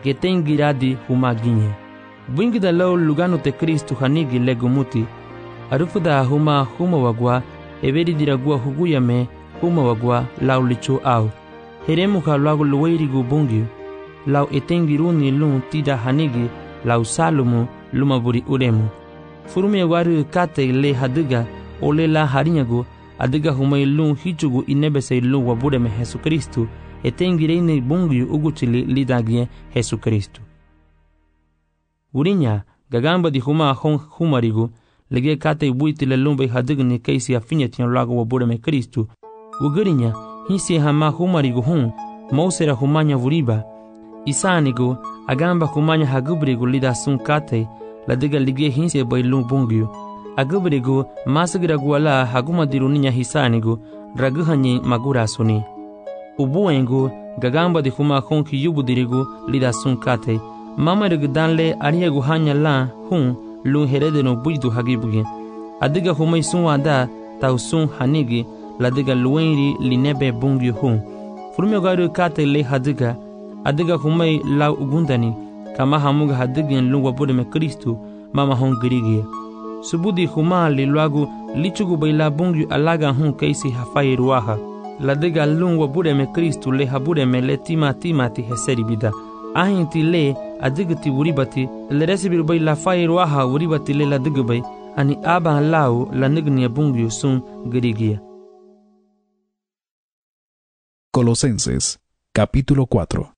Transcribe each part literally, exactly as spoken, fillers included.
que tem giradi huma ginye. Bungi da lau lugano te Kristu hanigi legumuti. Arufuda huma huma wagwa everi diragua huguyame huma wagwa lau licho au. Heremu ka lagu luweirigu bungi. Lau etengiruni lun tida hanigi lau salumu lumaburi uremu. Furume waru kate le hadiga ole la harinyagu adiga humay lun hichugu inebese lun wabureme Jesu Kristu etengireine bungi uguchili lidagie Jesu Kristu. Urinya gagamba di huma hon humarigu lege kate buiti le lumbe hadigni kaisi afinyetian lagu wabureme Kristu. Ugurinya hisi hama humarigu hun mausera humanya vuriba. Isanigu agamba humanya hagubrigu lida sun kate la diga lige hinse bailun bungiu. Agubrigu masagragu ala haguma diruninya hisanigu raguhanyi magura suni. Ubuengu gagamba di huma honki yubu dirigu lida sun kate. Mama rigu danle ariyagu hanya la hun lun heredeno buidu hagibugi. Adiga humay sun wada tau sun hanigi la diga luenri linebe bungiu hun. Furumyo garu kate le hadiga. Adiga humay lau ugundani. Kama hamuga hadigin lun wabureme Kristu mama hon girigia. Subudi huma li luagu lichugu baila bungi alaga hun kaisi hafai ruaha. La diga lun wabureme Kristu le habureme le tima tima ti heseri bida. Ahinti le adigati uribati le resibiru baila fai ruaha uribati le la digubay ani aba lau la nignia bungi sun girigia. Colosenses capítulo cuatro.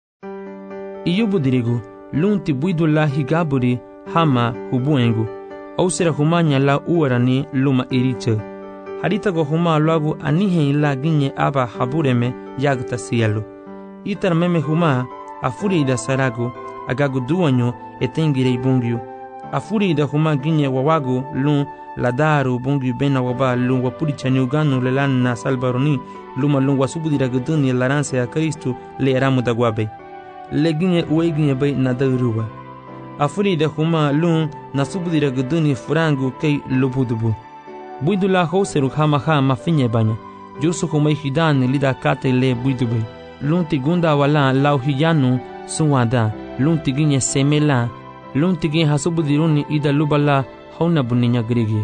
Iyubu dirigu lunti buidu la higaburi hama hubuengu au sera humanya la uarani luma iriche harita go huma lagu anihe la ginye aba habureme yagta sielu itar meme huma afuri da saragu agagu duanyo etengire bungiu afuri da huma ginye wawagu lun ladaru bungiu bena waba lun wapuri chanyuganu lelan na salbaroni luma lun wasubudira guduni laranse ya Kristu le eramu dagwabe leginye ueginye bay nadaruwa. Afuri da huma lun nasubudira guduni furangu kei lubudubu. Buidu la hoseru hama hama finye banya. Jusu humay hidani lida kate le buidubay. Lun tigunda wala lau hiyanu suwada. Lun tiginye semela. Lun tiginye hasubudiruni ida lubala hauna buninya grigi.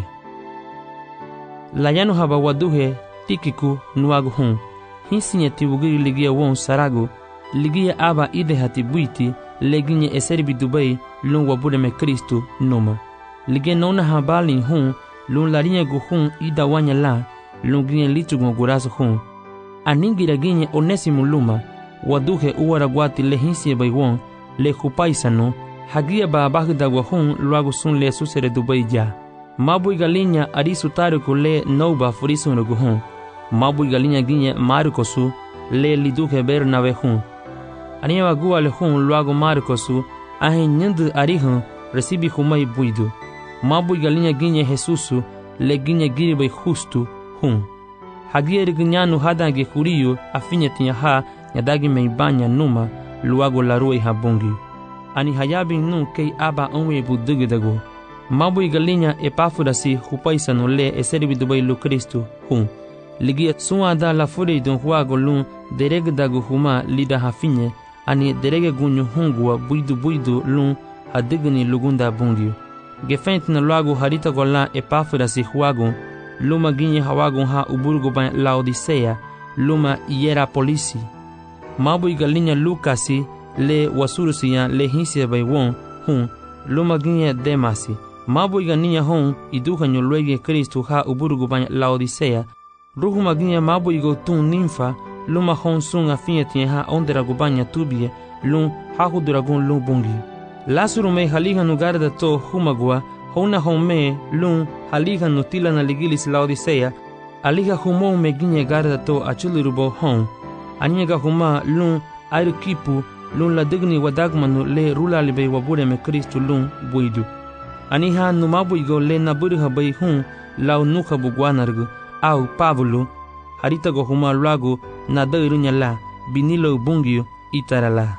Layanu haba waduhe tikiku nuagu hun. Hinsinye tibugiri ligia won saragu. Ligia aba ide hati buiti leginye eserbi Dubai lun wabureme Kristu numa. Ligia nona habali hun lun larinye gu hun ida wanya la lun ginye lichugu gurasu hun. Aningira ginye onesimu luma waduhe uwara guati le hinsie baywon le hupaisano hagia ba bagda wa hun luagu sun le susere Dubai ja. Mabui galinya arisu tariku le nauba furisun rugu hun. Mabui galinya ginye marikosu le liduhe bernawe hun. Aniwa gua le hun luago marikosu ahin nyandu arihun resibi humay buidu. Mabui galinha ginye Jesusu le ginye giribay justu hun. Hagia riginyanu hadange huriyo afinya tinya ha nyadagi meibanya numa luago larue habungi. Ani hayabi nun kei aba onwe budugidago. Mabui galinha epafurasi hupaisano le eseribi Dubai lu Kristu hun. Ligia suada la fure don huago lun deregdago huma lida hafinye ani derege gunyu hungua buidu buidu lun hadigni lugunda bungi. Gefent na luago harita gola epafurasi huago luma ginye hawago ha uburgo ba Laodicea luma Hierapolisi. Mabu igalinya Lukasi le wasurusiya le hinsia bay won hun luma ginye Demasi. Mabu iganinya hon iduha nyolwege Kristu ha uburgo ba Laodicea. Ruhu maginya mabu igo tun ninfa luma hon sun afinyeti ha ondera gubanya tubie lun hahu dragon lun bungi. Lasuru me haliga nugarda to humagua hona home lun haliga nutila na ligilis Laodicea aliga humo me ginye garda to achulirubo hon aniga huma lun airukipu lun la digni wadagmanu le rula libe wabure me Kristu lun buidu. Aniha numabu igo le naburiha bay hun lau nuka bugwanargu au Pavulu harita go huma luago na dairunya la binilo bungio itarala.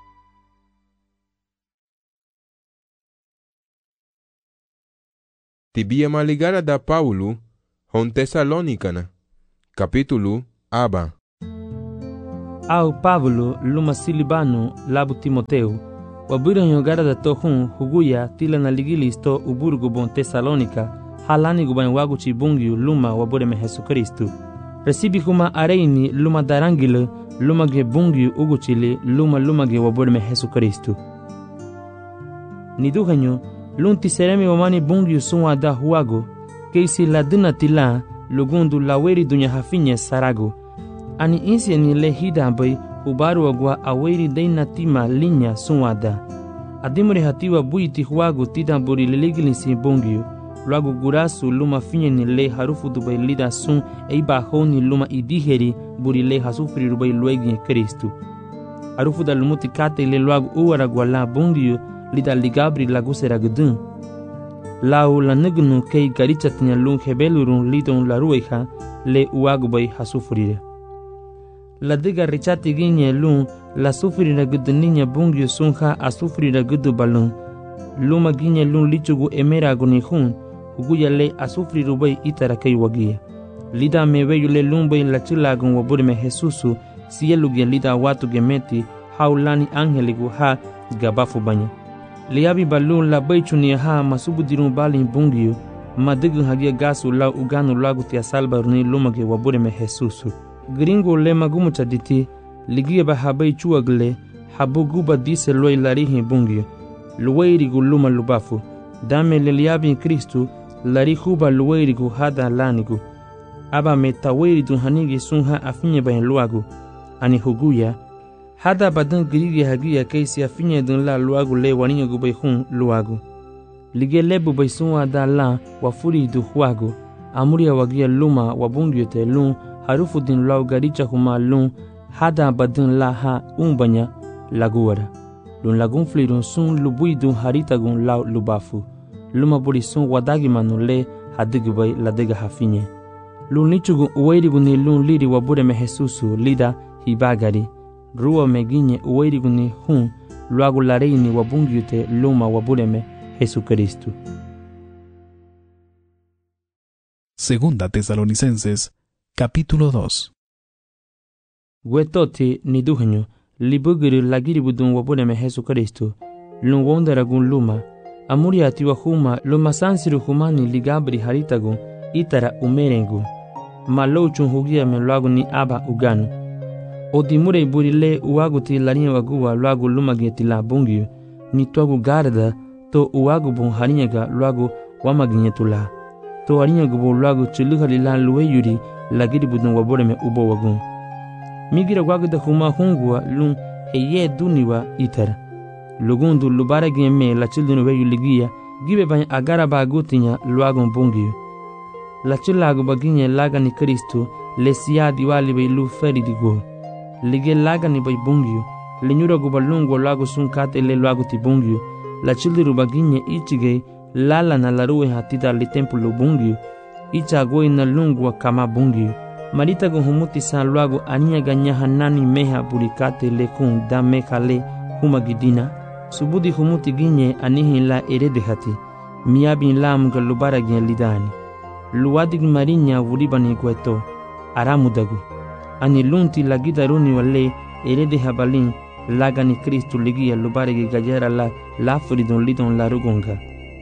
Tibia maligara da Paulo hon Tesalonicana capítulo aba. Au Pablo luma Silibano labu Timoteu waburanyo garada tohun huguya tila na ligilisto uburgo bon Tesalonika halani guban wagu chibungyu luma wabureme Jesu Kristu. Recibi kuma areini luma darangile luma ge bungyu uguchile luma luma ge wabureme Jesu Kristu. Niduhanyo lunti seremi wamani bungyu sunwa da huago keisi laduna tila lugundu laweri dunya hafinye sarago. Ani insi ni le hida bai ubaru agwa aweri deina tima linya sunwada. Adimure hatiwa buiti huago tida buri leligilisi bongyo. Luago gurasu luma finye ni le harufu dubai lida sun eiba honi luma idiheri buri le hasufri rubai luegi Kristu. Harufu da lumuti kate le luago uwara gwala bongyo lida ligabri lagusera gudun. Lau la nugnu kei garichatnya lung hebelurun lidon la rueha le uago bai hasufrire. La diga richati ginye lun la sufrira gudu ninya bungyo sunha a sufrira gudu balun. Luma ginye lun lichugu emera guni hun huguya le a sufriru bai itara kei wagia. Lida meweyu le lun bai la chilagun waburime Jesusu sielugia lida watu gemeti haulani angeligu ha gabafu banya. Liabi balun la bai chunia ha masubudirun balin bungyo madigun hagia gasu la uganu lagu tia salbaruni lumage waburime Jesusu. Gringo le magumu chaditi ligia ba habai chuagle habu guba dise loi larihi bungyo luweirigu luma lubafu dame le liabi Kristu lari huba luweirigu hada lanigu aba metaweiridu hanigi sunha afinye bahin luagu ani huguya hada badan grigi hagia keisi afinye dun la luagu le waninyo gubai hun luagu ligia lebu bai sunwa da la wafuri du huagu amuria wagia luma wabungyo te lun harufu din lau garicha huma lun hada badun la ha umbanya laguara. Lun lagun flirun sun lubui dun haritagun lau lubafu. Luma buri sun wadagi manu le hadigubay ladega hafinye. Lun lichugun uwairigun ni lun liri wabureme Jesusu lida hibagari. Ruwa meginye uwairigun ni hun luagu lareini wabungyute luma wabureme Jesu Kristu. Segunda Tesalonicenses capítulo dos. Wetoti ni duhenyo libugiri lagiri budun wabureme Jesu Kristu lun wondaragun luma amuri atiwa huma luma sansiru humani ligabri haritagun itara umerengu malouchun hugia me luagu ni aba uganu odimure burile uaguti larinya waguwa luagu luma getila bungyu ni tuagu garda to uagu bun harinyaga luagu wamaginyetula to harinyagu bu luagu chuluhalila luwe yuri lagiri budun wabureme ubo wagun. Migira wagda huma hungwa lun heye duniwa itara. Lugundu lubara gemme la children weyu ligia gibe bany agara bagutinya luagun bungyo. La chilagu baginye laga ni Kristu le siya diwali bay lu feri digo. Lige laga ni bay bungyo le nyura gubalungo lagu sunkate le luagu ti bungyo. La children baginye ichige lala na laruwe hatida li templu bungyo. Icha goi na lungwa kama bungyo. Marita gu humuti san luagu ania ganyaha nani meha burikate le kun da meha le humagidina. Subudi humuti ginye anihin la eredehati. Miabin lam ga lubara gin lidani. Luwadig marinya wuribani gweto. Aramudagu. Ani lunti lagida runi wale eredeha balin lagani Kristu ligia lubara gi gajera la lafuridun lidon la rugunga.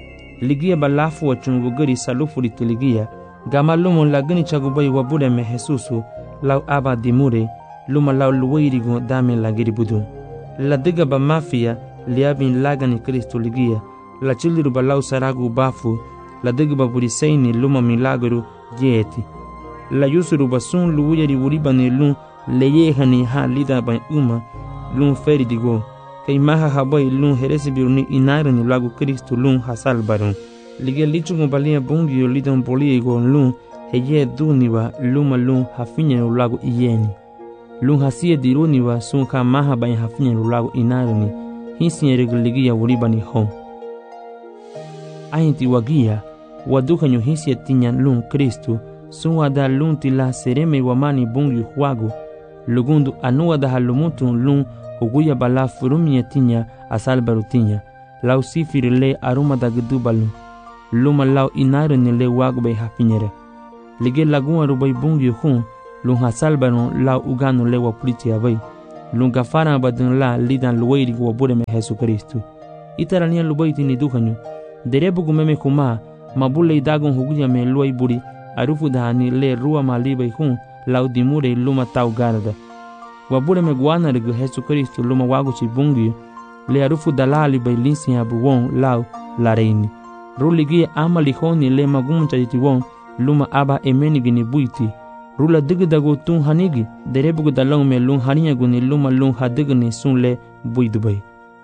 Ligia balafu wa chunguguri salufuri tiligia. Gama lumo lagani chagubai wabureme Jesusu lau aba dimure luma lau luweirigu dame lagiri budu. La diga ba mafia liabin lagani Kristu ligia. La chiliru ba lau saragu bafu. La diga ba buriseini luma milagru jeti. La yusuru ba sun luwiri uribani lun leyehani ha lida ba uma lun feri digo. Kay maha habai lun heresi biruni inarani lagu Kristu lun hasal barun. Lige lichungu balia bungyo lidon poliego lun heye duniwa luma lun hafinya lagu iyeni. Lun hasie diruniwa sunka maha bain hafinya lagu inarani hinsi regaligia uribani hom. Ainti wagia wadukanyo hinsi tinyan lun Kristu sunwa da lun tila sereme wamani bungyo huago lugundu anuwa da halumutun lun huguya bala furumye tinya asal barutinya lau sifiri le aruma da gudu balun luma lau inaru ni le wagu bay hafinyere lige lagun arubay bungyo hun lun hasal barun lau uganu le wapuriti abay lun gafara badun la lidan luwairi wa budeme Jesu Kristo. Itara niya lubaiti ni duhanyo. Derebu kumeme kuma mabule idagun huguya me luai buri arufu dahani le rua malibai hun laudimure luma tau garda. Wa budeme guana regu Jesu Kristo luma waguchi bungi le arufu dalali bai linsi abu won lau la reini. Ruligia ama lihoni le magumuncha iti won luma aba emeni gini buiti. Rula digdago tun hanigi derebu dalong me lun haniya guni luma lun hadigni sun le buidubai.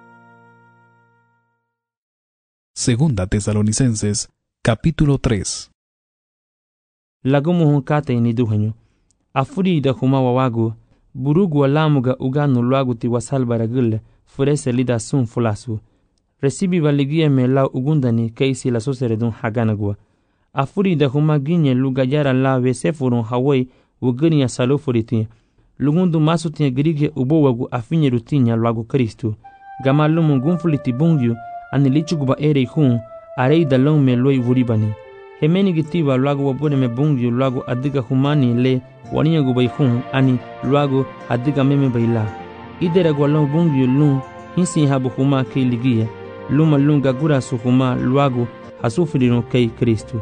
Segunda Tesalonicenses, capítulo tres. Lagumu hunkate ni duhanyo. Afuri da huma wawagu, burugu walamuga uganu luagu ti wasalbara gule, furese lida sun fulasu. Resibi valigia me lau ugundani keisi la soseredun haganagua. Afuri da huma ginye lugayara la vesefurun hawai ugani ya salofuriti. Lugundu masutia girige ubowagu afinye rutinya luagu Kristu. Gama lumu gunfuliti bungyu, anilichuguba ere hun, arei da long me loi vuribani. Hemeni gitiba luagu wabune me bungyu luagu adiga humani le waniya gubai hun, ani luagu adiga meme baila. Idera gwalong bungyu lung, hinsi habu huma kei ligia, luma lunga gura su huma luagu hasufirino kei Kristu.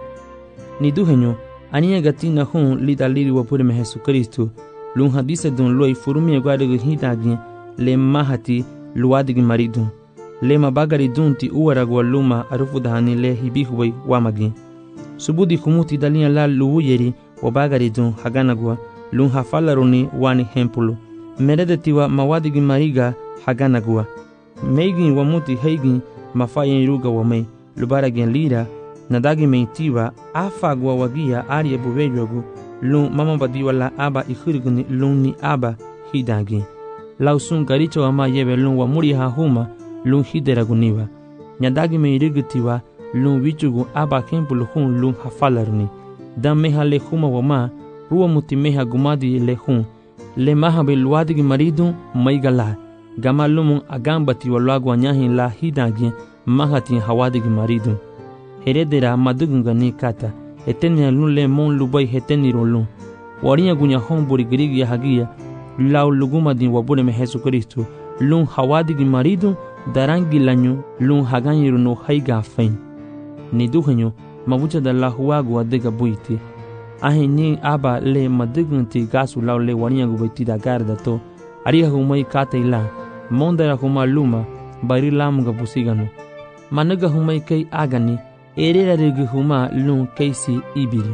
Ni duhenyo, aniya gatina hun lida liri wapure me Jesu Kristu, lung hadise dun loi furumi agwadigu hitagi le mahati luadigi maridun. Le mabagari dunti uwaragwa luma arufu dahani le hibihubai wamagi. Subudi kumuti dalia la luuyeri wabagari dun haganagwa lun hafalaruni wani hempulu. Meredetiwa mawadigi mariga haganagwa. Meigin wamuti heigin mafayen iruga wamei lubaragin lira nadagi meitiwa afagwa wagia arie bubejogu lun mama badiwa la aba ikhiriguni lun ni aba hidagi. Lausun garicho ama yebe lun wamuri hahuma lun hideraguniwa. Nyadagi me irigitiwa lun wichugu aba kempulu hun lun hafalaruni. Dan meha le huma wama ruwa muti meha gumadi le hun. Le maha be luadigi maridun maigala. Gama lumun agambati wa luagu anyahin la hidagi mahati hawadigi maridun. Heredera madugunga ni kata. Etenia lun le mon lubai heteni rolun. Warinya gunya hon burigirigi ya hagia. Lau lugumadi wabune me Jesu Kristu. Lun hawadigi maridun darangi lanyu lun haganyiru no haiga fain. Ni duhenyo mabucha da la huagu adiga buiti. Ahi ni aba le madigunti gasu lau le waniyagu baiti da garda to. Ariha humai kata ila. Mondara huma luma bari lamuga busigano. Managa humai kei agani. Erera rigi huma lun keisi ibiri.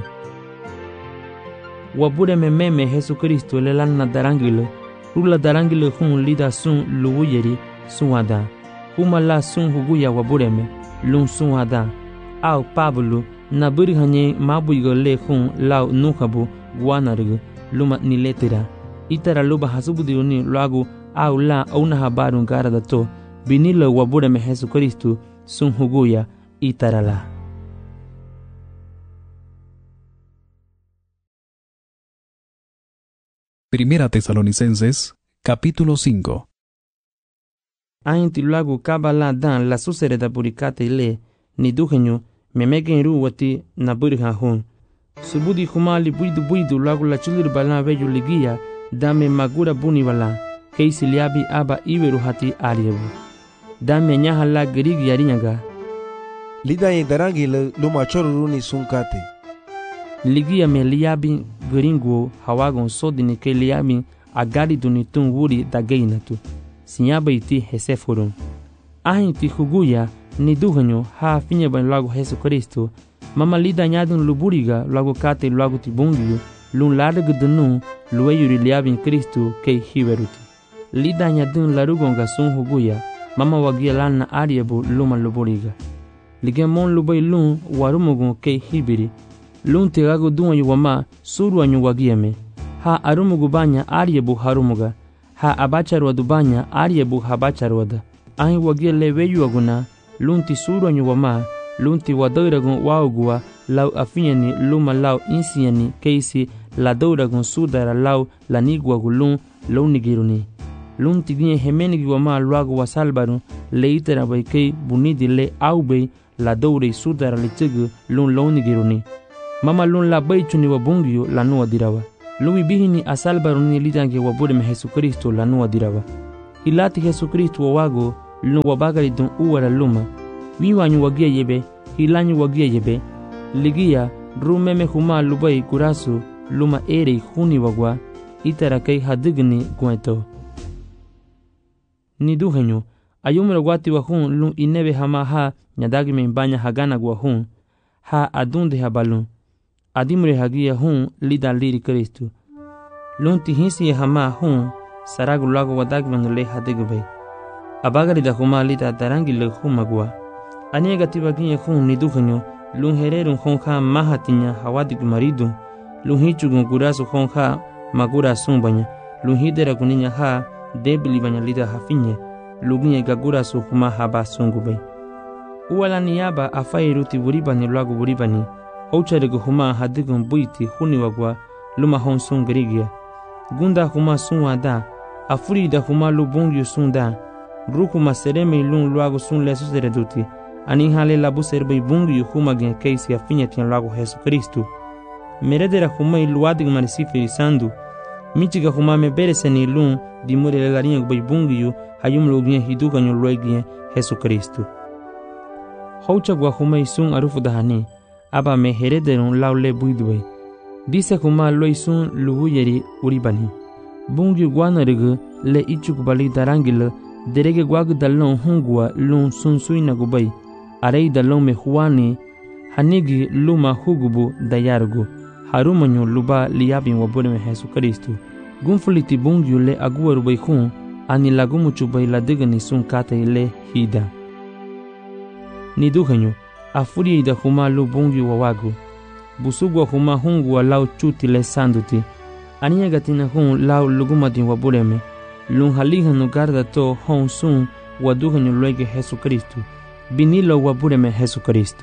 Wabure me meme Jesu Kristo le lana darangile. Rula darangile hun lida sun luuyeri suwada. Huma la sun huguya wabureme lun suwada. Au Pablo na buri hanye mabuigo le hun lau nukabu guanarigu luma ni letera. Itara luba hasubudiuni luagu au la una habaru garada to binilo wabureme Jesu Kristo sun huguya itara la. Primera Tesalonicenses, capítulo cinco. Ainti luagu kabala dan la susereda burikate le ni duhenyo memegen ru wati na burha hun. Subudi humali buidu buidu luagu la chulir balan veju ligia dame magura buni wala keisi liabi aba iweru hati aliebu. Dame nyaha la gerigi yarinyaga. Lida ye darangi le luma choruruni sunkate. Ligia me liabi geringo hawagon sodini ke liabi agari dunitun wuri dageinatu. Sinyaba iti hesefuron. Ahin ti huguya ni duhanyo ha finye ban lagu Jesu Kristo. Mama lida nyadun luburiga lagu kate lagu ti bungiyo lun ladeg dunu luweyuri liabin Kristo kei hiweruti. Lida nyadun larugonga sun huguya mama wagia lana ariebu luma luburiga. Lige mon lubay lun warumugun kei hibiri. Lun tegago duanyo wama suru anyo wagiame. Ha arumugu banya ariebu harumuga. Ha abacharwa dubanya ariebu habacharwada. Ahi wagia leweyu aguna lunti suru anyo wama lunti wadoiragun waugua lau afinyani luma lau insiyani keisi la doiragun sudara lau laniguagu lun lau nigiruni. Lunti ginye hemenigi wama luagu wasalbaru leitera baikei bunidi le aubei la dourei sudara litigu lun lau nigiruni. Mama lun la baichuni wabungiyo la nuwa dirawa. Lui bihini asalba runi lidange wabure me Jesu Kristo la nuwa diraba. Hilati Jesu Kristo wago lu wabagali don uwara luma. Wiwanyu wagia yebe, hilanyu wagia yebe. Ligia rume me huma lubai kurasu luma ere huni wagwa itarakai hadigni guento. Ni duhenyu ayumra wati wahun lu inebe hama ha nyadagi me banya hagana guahun ha adunde habalun. Adimre hagia hun lida liri Kristo. Lunti hinsi hama hun saragu lago wadag le hadigbe. Abagari da huma lida darangi le humagwa. Aniega tibagia hun ni duhenyu lun hererun honka mahatinya hawadik maridu lun hichugun gurasu honka magura sumbanya lun hidera kuninya ha debili banya lida hafinye luginye gagurasu huma haba sungube uwala niyaba afairuti buribani lagu buribani houcharegu huma hadigun buiti huni wagwa luma hon sungrigia gunda huma sunwa da afurida huma lubungyu sunda rukuma sereme lun lagu sun lesusereduti ani hale labu serbe bungu yu huma gen keisi ya finya tian lagu Jesu Kristo. Meredera huma iluadig manisifi sandu. Michiga huma me berese ni lun di mure le larinha gbai bungu yu hayum lo gen hiduga nyo loe gen Jesu Kristo. Houcha gwa huma isun arufu dahani. Aba me herederun lau le buidwe. Dise huma lo isun lugu yeri uribani. Bungu yu guana rege le ichuk bali darangile derege guag dalon hungwa lun sunsuina gubai. Arei dalon me huani hanigi luma hugubu dayargu harumanyu luba liyabin wabure me Jesu Kristo gunfuliti bungyu le aguwaru bai hun ani lagumu chubai la digani sun kate le hida ni duhanyu afuri da huma lu bungyu wawagu busugwa huma hungwa lau chuti le sanduti aniya gatina hun lau lugumadin wabure me lun halihanu garda to hon sun waduhanyu luege Jesu Kristo binilo wabure me Jesu Kristo.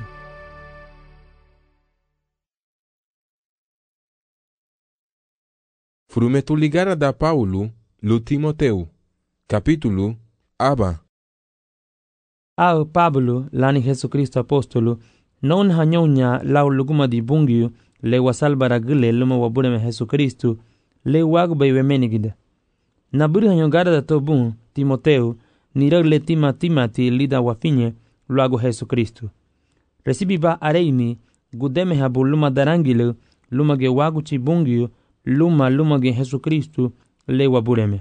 Frumetu ligara da Paulo, lu Timoteu, capítulo Aba. Ao Pablo, lani Jesu Kristo apostolo, non hanyonya lau luguma di bungiu, le wasalbara gile luma wabure me Jesu Kristo, le wagbe wemenigida. Naburi hanyogara da tobun, Timoteu, nirag le tima timati lida wafinye, luago Jesu Kristo. Recibi ba areini, gudeme habu luma darangile, luma ge wagu chibungiu, luma luma ge Jesu Kristo, le wabureme.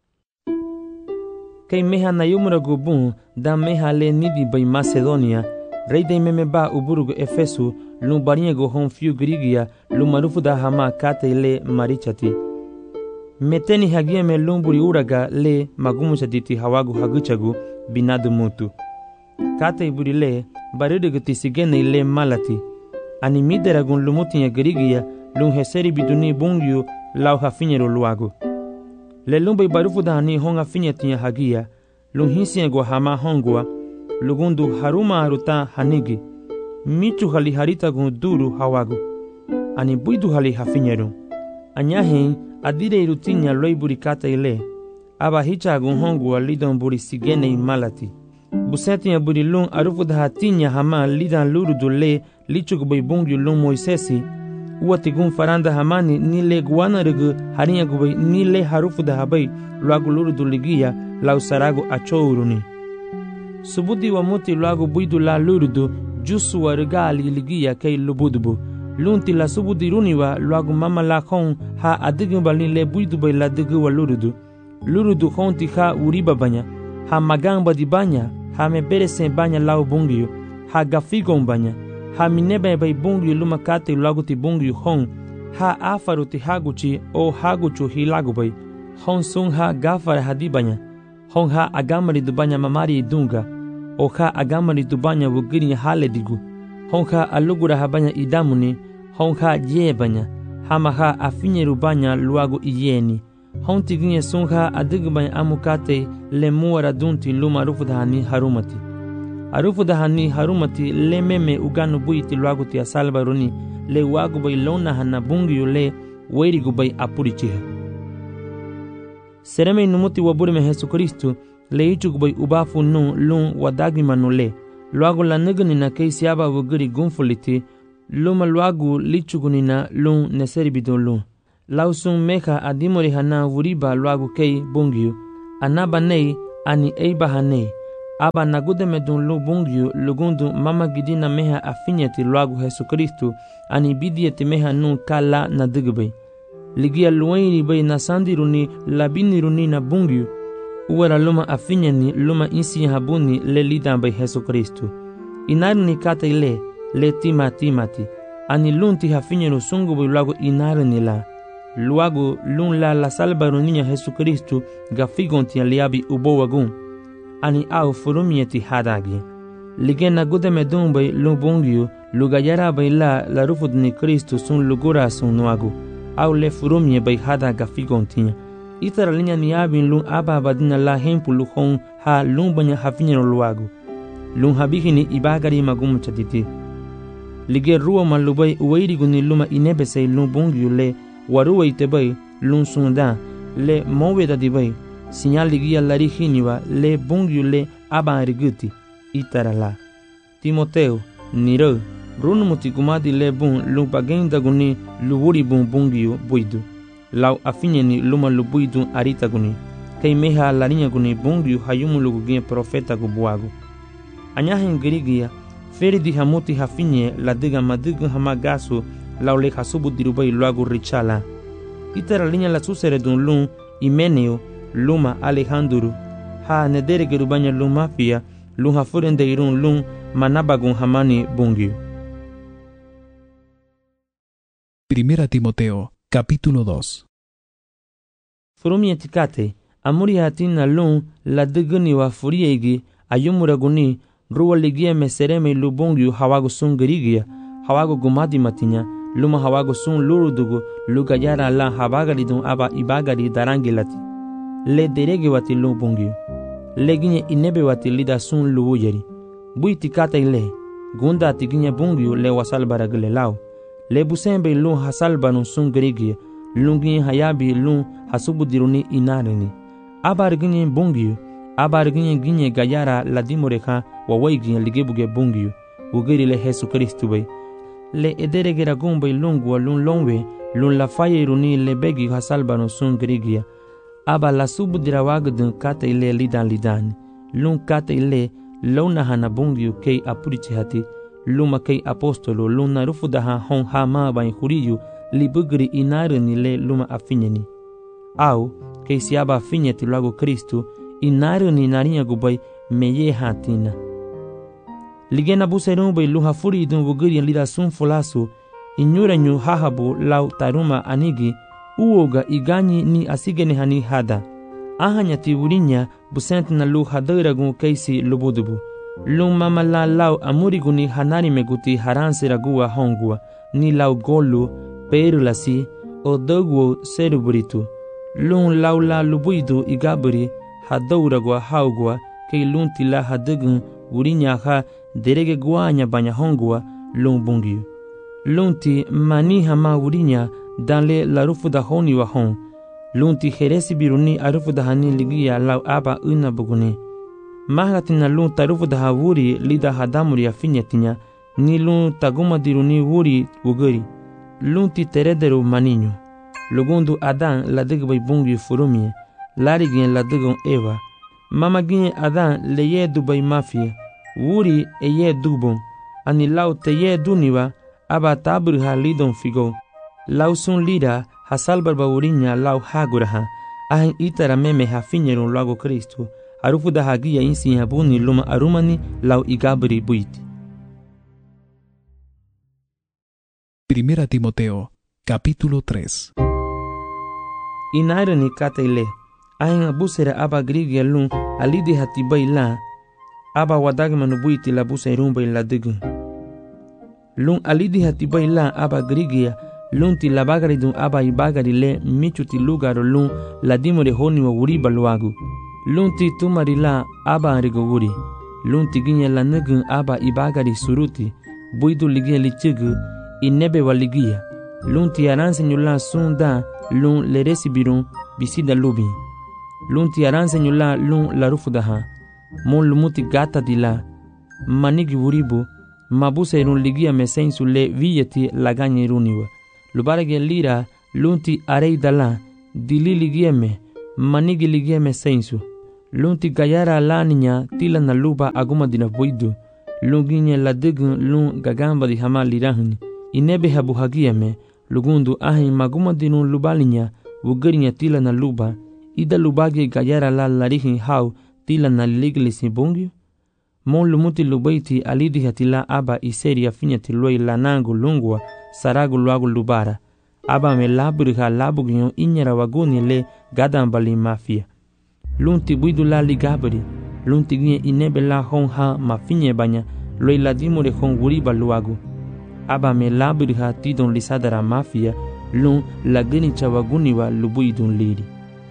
Kei meha na yumura gubun, da meha le nidi bai Macedonia, rei de meme ba uburugo Efesu, lum barinha go hon fiu grigia, luma rufu da hama kate le marichati. Meteni hagia me lumburi uraga le magumuchaditi hawagu haguchagu, binadu mutu. Kate iburile, baridugu tisigene le malati. Ani mideragun lumutinya grigia, lum heseri biduni bungyu, lau hafinyero luagu. Le lumbai barufu da hani honga finyatinya hagia, lum hinsiego hama hongwa, lugundu haruma haruta hanigi. Michu hali harita gun duru hawagu. Ani buidu hali hafinyero. Anyahin, adire irutinya loiburi kata ile. Aba hicha gun hongwa lidon buri sigene malati. Busetinya buri lung arufu da hatinya hama lidan lurudu le lichuk bai bungyu lung Moisesi. Uati gun faranda hamani ni le guana regu harinya gubai ni le harufu da habai luagu lurudu ligia lau saragu achouruni. Subudi wa muti luagu buidu la lurudu jusu wa regali ligia kei lubudubu. Lunti la subudi runiwa luagu mama la hon ha adigu balin le buidu bai la digu wa lurudu. Lurudu honti ha uriba banya, ha magamba di banya, ha mebere sen banya lau bungiyo, ha gafigon banya, ha minebe bai bungiyo luma kate luagu ti bungiyo hon, ha afaru ti haguchi o haguchu hilagu bai, hon sun ha gafare hadi banya, hon ha agamari du banya mamari idunga, o ha agamari du banya wugiri hale digu, hon ha alugura ha banya idamuni, hon ha ye banya, ha maha afinyeru banya luagu iyeni, hon tiginye sun ha adigu banya amukate le muara dunti luma arufu dahani harumati. Arufu dahani harumati le meme uganu buiti luagu ti asalba runi le wagu bai lona hana bungiyo le weirigu bai apurichiha. Sereme inumuti wabure me Jesu Kristo le ichugu bai ubafu nu lun wadagi manu le. Luagu la nigani na keisi aba wugiri gunfuliti luma luagu lichugu nina lun neseri bidon lun. Lausun meha adimori hana wuriba luagu kei bungyu. Anaba nei ani eiba hanei. Aba nagude medun lu bungyu lugundu mama gidina meha afinyeti luagu Jesu Kristu ani bidieti meha nun kala na digbe. Ligia luenri bay na sandiruni labiniruni na bungyu. Uwera luma afinyeni luma insi habuni le lidan bay Jesu Kristu. Inaruni kate le le tima timati. Ani lunti hafinyenu sungu bay luagu inaruni la. Luagu lun la la salbaruninya Jesu Kristu gafigonti aliabi ubowagun. Ani au furumieti hadagi. Ligena gude medumbe lubungyu lugayara bay la la rufudni Kristu sun lugura sun nuagu. Au le furumie bay hadaga figontinya. Itara linya ni abin lun aba badina la hempu luhon ha lun banya hafinyero luagu. Lun habihini ibagari magum chatiti. Lige ruwa malubay uwairiguni luma inebesei lun bungyu le waruwa itebay lun sunda le moweda dibay. Sinyal ligia larihiniwa le bungyu le aba riguti itara la. Timoteo niro runumuti kumadi le bun lu bagenda guni luwuri bun bungyu buidu. Lau afinyeni luma lubuidu arita guni. Kei meha larinya guni bungyu hayumu lugugia profeta gubuagu. Anyahen girigia feri di hamuti hafinye la diga madiga hamagasu lau le hasubu dirubai luagu richala. Itara linya la susere dun lun Imeneo luma Alejandro ha nedere gerubanya luma pia lun hafurende irun lun manabagun hamani bungyu. Primera Timoteo, capítulo dos. Furumi etikate, amuri hatina lun la diguni wa furiegi ayumuraguni ruwa ligia mesereme lubungyu hawago sun gerigia hawago gumadi matinya luma hawago sun lurudugu lugayara la habagari dun aba ibagari darangilati. Le derege wati lubungyu. Leginye inebe wati lida sun luwujeri. Buiti kata ile, gunda tiginya bungyu le wasal baragile lao. Le busembe lun hasalbanu sun gerigia, lungi hayabi lun hasubu diruni inarini. Abarginye bungyu, abarginye ginye gayara la dimoreka wawaiginye ligebuge bungyu, ugeri le Jesu Kristu bay. Le ederegera gumbay lungwa lun longwe, lun la faye iruni le begi hasalbanu sun gerigia. Aba la subu dirawagdun kata ile lidan lidani, lun kata ile launa hana bungyu kei apurichi hati, luma kei apostolo luna rufudaha hon hama bain huriyu libugri inarini le luma afinyeni. Au, kei siaba afinyeti luago Kristu, inarini narinya gubay meye hatina. Ligena buserun bay luha furi idun bugiri lida sun fulasu, inyuranyu hahabu lau taruma anigi, uoga iganyi ni asigene hani hada. Ahanya tiwurinya busent na lu hadairagun keisi lubudubu. Lung mama la lau amuriguni hanari meguti haransi ragua hongua, ni lau golu, perulasi, o doguo seruburitu. Lung lau la lubuidu igaburi, hadauragua haugua, kei lunti la hadagun, wurinya ha derege guanya banya hongua, lung bungiu. Lunti mani hama wurinya, danle la rufu da honi wa hong. Lunti heresi biruni arufu da hani ligia lau aba una buguni. Mahatina lun tarufu da hawuri lida hadamuri afinyetinya, ni lun taguma diruni wuri uguri. Lunti terederu maninyo. Lugundu Adan la digbay bungi furumie, larigien la digon Eva. Mama gine Adan le ye dubay mafia, wuri e ye dubon, ani lau te ye duniwa, aba tabri ha lidon figo. Lau sun lida hasalbar bawurinya lau haguraha, ahin itara meme hafinyerun lago Kristu. Arufu da hagia insi habuni luma arumani lau igabri buiti. Primera Timoteo, capítulo tres. Inairani kata ile, ahin abusera aba grigia lun alidi hatibay la, aba wadagmanu buiti la busa irumba la digun. Lun alidi hatibay la aba grigia, lun ti la bagari dun aba ibagari le michuti lugaro lun la dimore honi wa wuriba luagu. Lunti tumari la aba arigo wuri. Lunti ginye la nugun aba ibagari suruti. Buidu ligia lichigu inebe wa ligia. Lunti aransenyu la sunda lun le resibirun bisida lubin. Lunti aransenyu la lun la rufudaha. Mon lumuti gata di la. Manigi wuribu. Mabuse irun ligia mesensu le viyeti la ganye iruniwa. Lubarage lira lunti arei dala dili ligieme manigi ligieme sensu lunti gayara la niña tila na luba aguma dina buidu lunginye la digun lun gagamba di hama lirahni inebe habu hagieme lugundu ahin maguma dinu lubalinya wugerinya tila na luba ida lubagi gayara la larihin hau tila na liglisi bungyu mon lumuti lubaiti alidi hatila aba iseri afinya tiloi lanangu lungwa saragu luagu lubara aba me laburiha labugyo inyara waguni le gadambali mafia lunti buidu la ligabri lunti gie inebe la honha mafinye banya loi ladimure hon wuriba luagu aba me laburiha tidon lisadara mafia lun lagini chawaguniwa lubuidun liri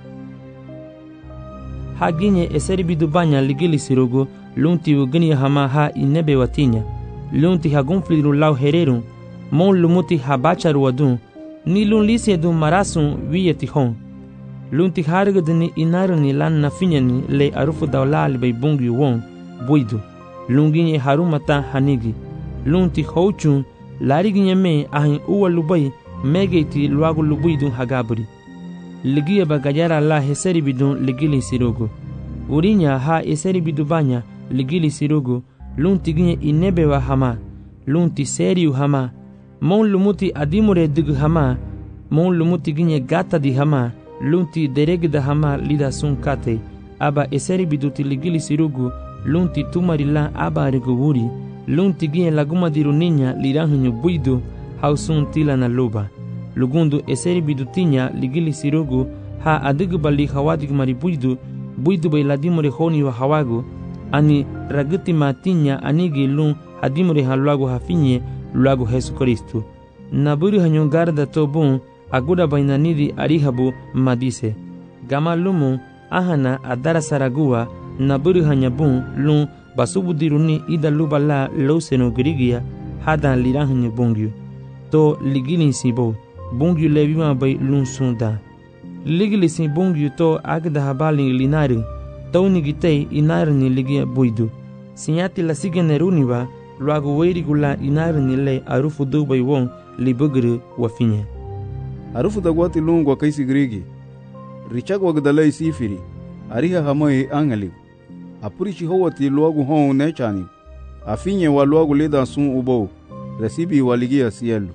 haginye eseri bidu banya ligili sirogo lunti ugini hama ha inebe watinya lunti hagunfliru lau hererun mon lumuti habacharu wadun ni lun lisi dun marasun wiyeti hon lunti hargadini inarani lan nafinyani le arufu dawlali bay bungi won buidu lunginye harumata hanigi lunti houchun lariginye me ahin uwa lubay megeiti luagu lubuidun hagabri ligiya bagayara la heseri bidun ligili sirogo urinya ha eseri bidubanya ligili sirogo lunti ginye inebe wa hama lunti seriu hama mon lumuti adimure dig hama mon lumuti ginye gata di hama lunti deregda hama lida sun kate aba eseri biduti ligili sirogo lunti tumarila aba regowuri lunti ginye laguma diru niña lirahnyo buidu hausun tila na loba lugundu eseri bidutinya ligili sirogo ha adigbali hawadig mari buidu buidu bay ladimure honi wa hawago ani raguti matinya anigi lun hadimure haluago hafinye luago Jesu Kristu naburi hanyon garda tobun aguda bainanidi arihabu madise gama lumu ahana adara saragua naburi hanyabun lun basubudiruni ida lubala loseno grigia hadan lirahanyo bungyu to ligilin sibo bungyu levima bay lun sunda ligili sin bungyu to agda habali linari tawni gitei inarni ligia buidu sinyati la sigeneruniwa luago weirigula inarni le arufu dubay won libugru wafinye arufu dagwati lungwa kaisi grigi richag wagdalai sifiri ariha hamai angali apurichi howati luago hon nechani afinye wa luago leda sun ubo recibi waligia cielo.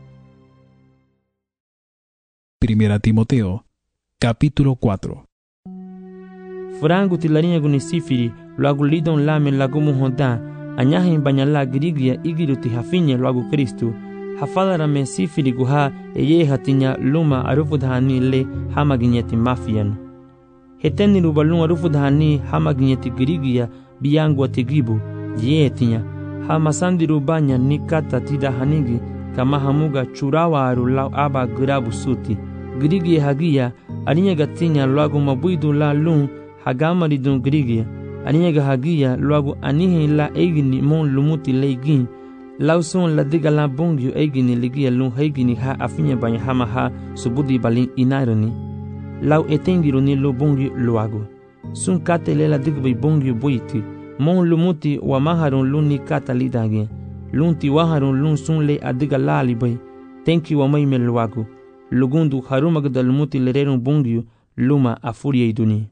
Primera Timoteo, capítulo cuatro. Frangu tilarinya guni sifiri luago lidon lame lagumu honda anyahin banyala grigia igiruti hafinye luago Kristu hafadara me sifiri guha eye hatinya luma arufudhani le hamaginyeti mafian heteni rubalun arufudhani hamaginyeti grigia biyangu atigibu yetinya hamasandi rubanya nikata tida hanigi kama hamuga churawa arulau aba grabu suti grigia hagia arinya gatinya luago mabuidu la lun hagamari dun grigia aniga hagia luago anihi la egini mon lumuti leigin lauson la diga la bungyu egini ligia lun hegini ha afinya banya hama ha subudi balin inarani lau etengiru ni lo bungyu luago sun katele la diga bungyu buiti mon lumuti wa maharun lun ni kata lidage lunti waharun lun sun le adiga la libay tenki wa mai mel luago lugundu harumagda lumuti lererun bungyu luma afuria iduni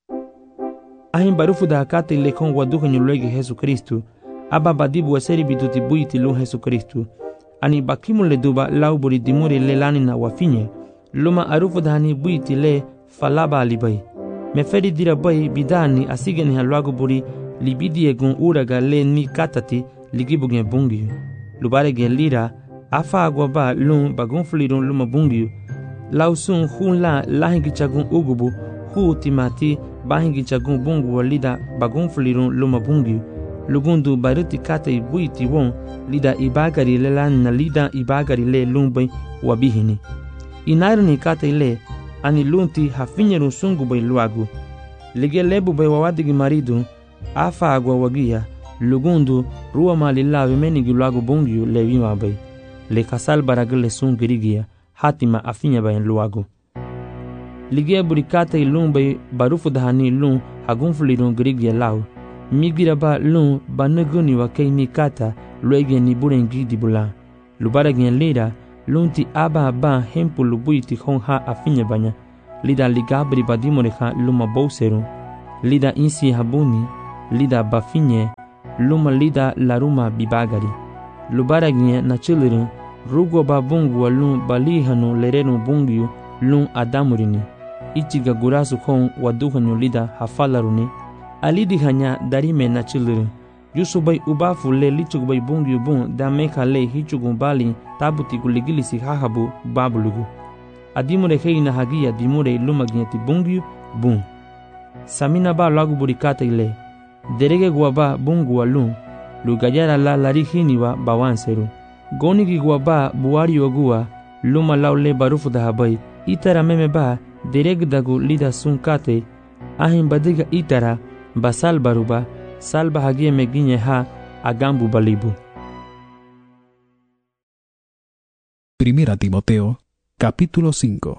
ahin barufu da kate lekon waduha nyulege Jesu Kristu aba badibu waseri biduti buiti lu Jesu Kristu ani bakimu le duba lauburi dimuri le lani na wafinye luma arufu da hani buiti le falaba alibai meferi dira bai bidani asigeni halwago buri libidie gun uraga le ni katati ligibugen bungi lubare gen lira afa agwa ba lum bagun fulirun luma bungi lausun hun la lahingi chagun ugubu hu timati bahingi chagun bungu walida bagun fulirun luma bungi lugundu baruti kate buiti won lida ibagari le lan na lida ibagari le lumbai wabihini inarni kate le ani lunti hafinyeru sungu bai luagu lige lebu bai wawadigi maridu afa agwa wagia lugundu ruwa malilawe menigi luagu bungi lewima bai le kasal baragale sungirigia hatima afinya bai luagu lige burikata ilun bai barufu dahani lun hagunfulirun girigia lau migira ba lun banaguni wa kei ni kata luege ni burengi di bula lubara gen lira lunti aba ba hempulu buiti hon ha afinya banya lida ligabri badimore ha luma bouseru lida insi habuni lida bafinye luma lida laruma bibagari lubaragnya na chilirin rugo ba bungu lum balihanu lerenu bungiu lum adamurini ichiga gurasu hon waduhanyu lida hafalaruni alidi hanya darime na chilirin yusubai ubafu le lichugbai bungiu bun da meka le hichugun bali tabuti guligilisi hahabu babulugu adimure heina hagia dimure lumagnyati bungiu bun samina ba lagu burikata ile derege guaba bungu alun lugayara la larihini wa bawanseru gonigi guaba buari ogua luma laule barufu da habai itara meme ba dereg dagu lida sunkate ahin badiga itara basal baruba salba hagie meginye ha agambu balibu. Primera Timoteo, capítulo cinco.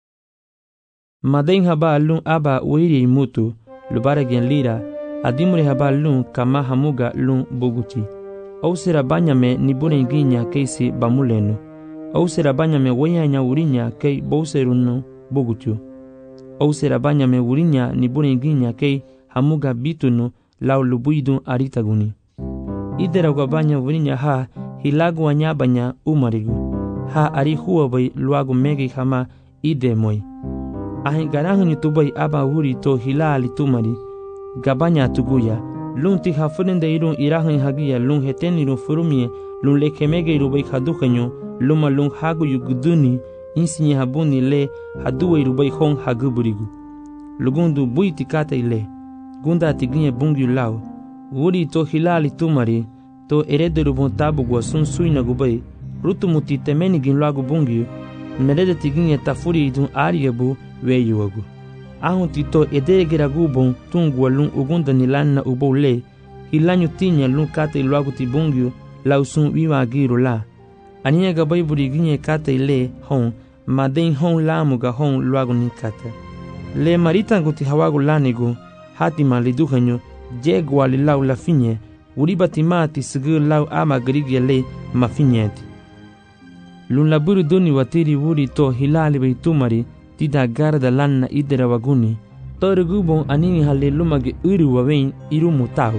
Maden haba lun aba wiri mutu lubaragen lira adimure haba lun kama hamuga lun buguti au sera banyame ni burenginya keisi bamulenu au sera banyame weyanya urinya kei bouserunu bugutu au sera banyame urinya ni burenginya kei hamuga bitunu lau lubuidun aritaguni idera gwabanya urinya ha hilagu anyabanya umarigu ha ari huwabai luagu megi hama idemoi ahin garahuni tubai aba huri to hilali tumari gabanya tuguya lunti hafurende irun irahin hagia lun hetenirun furumie lun lekemege irubai hadukanyo luma lun hagu yuguduni insinye habuni le haduwa irubai hon haguburigu lugundu buiti kata ile gunda tiginye bungi lau wuri to hilali tumari to erederubun tabugwa sun suina gubai rutumuti temenigin lagu bungi merede tiginye tafuri idun ariyabu weyuwagu ahun tito ederegera gubon tungwa lun ugunda nilanna ubole hilanyu tinya lun kata ilagu tibungyu lausun wiwa giru la aniya gabai buriginye kata ile hon maden hon lamuga hon lagu ni kata le maritangu ti hawagu lanigu hatima liduhanyo jegwa li lau la finye uribati mati sigu lau ama grigye le mafinyeti lun laburu duni watiri wuri to hilali beitumari tida garda lanna idera waguni torgubon anini halle lumage uru wawein irumu tau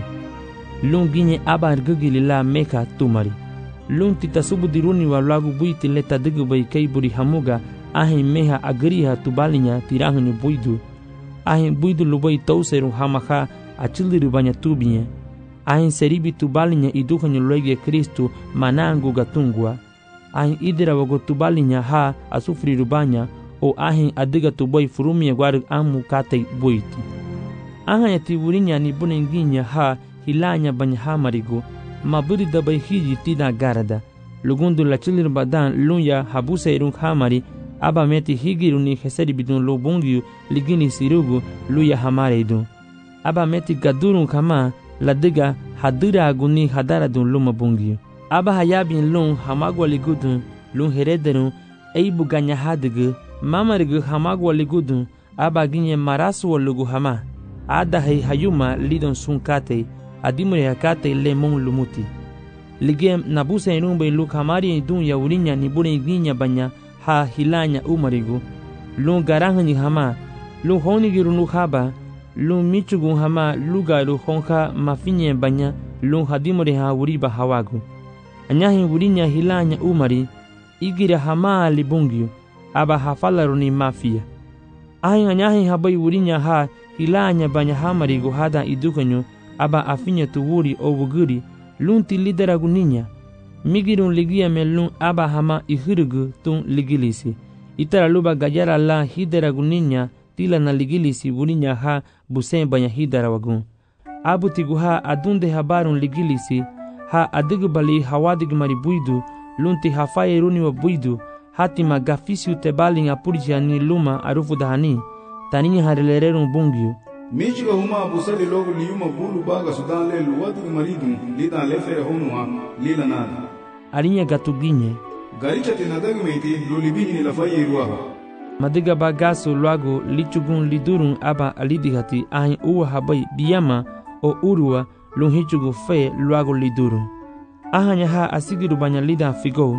lun ginye abar gugili la meka tumari lun tita subudiruni wa lagu buiti leta digubai kei buri hamuga ahin meha agriha tubalinya tirahunu buidu ahin buidu lubai tauseru hamaha achiliru banya tubinye ahin seribi tubalinya iduhanyu loige Kristu manangu gatungwa ahin idera wago tubalinya ha asufri rubanya o ahin adiga tubai furumia gwaru amu kate buiti ahanya tiburinya ni bunenginya ha hilanya banya hamarigo maburi dabai hiji tida garada lugundu la chilir badan lunya habuse irung hamari aba meti higiru ni heseri bidun lobungiu ligini sirugu luya hamare idun aba meti gadurun kama ladiga hadura aguni hadara dun luma bungiu aba hayabin lun hamagwa ligudun lun herederun eibu ganya hadigu mamarigu hamagwa ligudun aba ginye marasu lugu hama ada hay hayuma lidon sunkate adimure hakate le mon lumuti ligem nabuse inumbe luk hamari dun ya urinya ni bure ginya banya ha hilanya umarigu lun garahani hama lu honi girunu haba lu michugu hama luga lu honka mafinye banya lu hadimure ha uriba hawagu anyahi urinya hilanya umari igira hama libungyu aba hafalaru ni mafia ahin anyahi habai urinya ha hilanya banya hamarigu hada idukanyo aba afinya tuwuri o wuguri lunti lideragu ninya migirun ligia melun aba hama ihirugu tun ligilisi itara luba gajara la hideragu ninya tila na ligilisi wurinya ha busen banya hidara wagun abu tigu ha adunde habarun ligilisi ha adigu bali hawadig mari buidu lunti hafaye runi wa buidu hatima gafisiu tebalin apurja ni luma arufu dahani taninya harilererun bungiu Michiga huma busali logo liyuma bulu baga sudan le luwatu maridun lidan le fere honwa lila nada arinya gatuginye garicha tinadagu meiti lolibini ni lafaye ruwa madiga bagaso luago lichugun lidurun aba alidigati ahin uwa habai biyama o urua lunhichugu fe luago lidurun ahanya ha asigiru banya lidan figo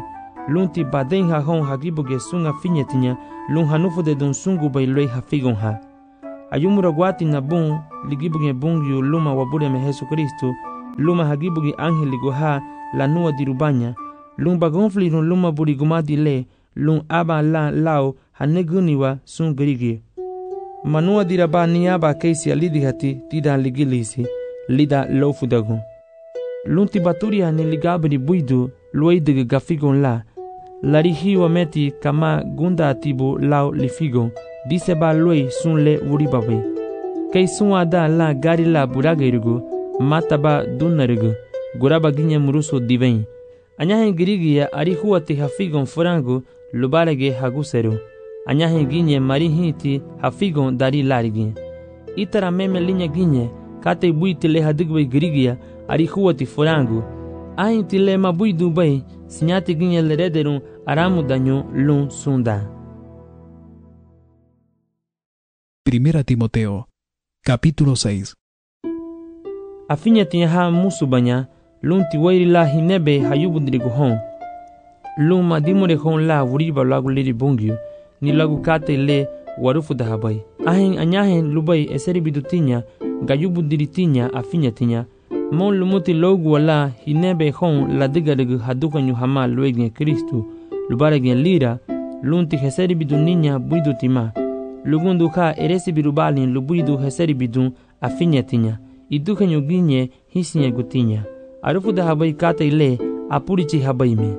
lun ti baden ha hon hagibuge sunga finyetinya lun hanufu de don sungu bay loy hafigon ha. Ayumura guati na bun ligibuge bungyu luma wabure me Jesu Kristo luma hagibuge angeligo ha la nua dirubanya lun bagonfli run luma burigumadi le lun aba la lao haneguniwa sun grigi. Manua diraba niaba keisi alidihati tida ligilisi lida lofudagun. Lun tibaturia ni ligabri buidu luidige gafigon la larihi wa meti kama gunda atibu lao lifigon diseba loi sun le uribabe. Kei sun ada la gari la buragerigu mataba dunarigu guraba ginye muruso divin. Anyahe girigia arihuati hafigon furangu lubarege haguseru. Anyahe ginye marihiti hafigon dari larigi. Itara meme linha ginye kate buiti le hadigwe girigia arihuati furangu. Ainti le mabui dubai sinyati ginye lerederun aramu daño lun sunda. Primera Timoteo, capítulo seis. Afinya tiha musubanya lun tiwairi la hinebe hayubudrigu hon. Lun madimure hon la wuriba lagu liri bungyu ni lagu kate le warufu dahabai. Ahin anyahen lubai eseri bidutinya gayubudritinya afinya tinya. Mon lumuti logu wala hinebe hon la digaregu hadukanyu hama luegnya Kristu lubaregnya lira lunti heseri biduninya buidutima. Lugundu ka eresi birubalin lubuidu heseri bidun afinya tinya. Idukanyu ginye hisinya gutinya. Arufu dahabai kate le apurichi habai me.